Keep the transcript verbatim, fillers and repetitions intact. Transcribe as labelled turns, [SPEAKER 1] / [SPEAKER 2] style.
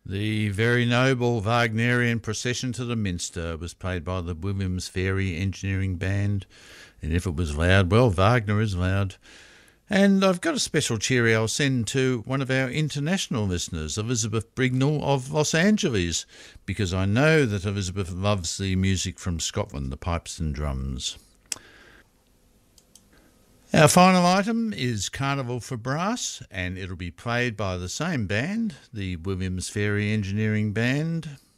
[SPEAKER 1] The very noble Wagnerian Procession to the Minster was played by the Williams Ferry Engineering Band, and if it was loud, well, Wagner is loud. And I've got a special cheery I'll send to one of our international listeners, Elizabeth Brignall of Los Angeles, because I know that Elizabeth loves the music from Scotland, the pipes and drums. Our final item is Carnival for Brass, and it'll be played by the same band, the Williams Ferry Engineering Band.